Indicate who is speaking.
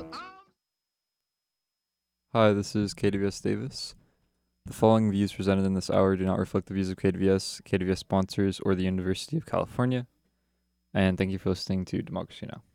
Speaker 1: Hi, this is KWS Davis. The following views presented in this hour do not reflect the views of KWS, KWS sponsors, or the University of California. And thank you for listening to Democracy Now!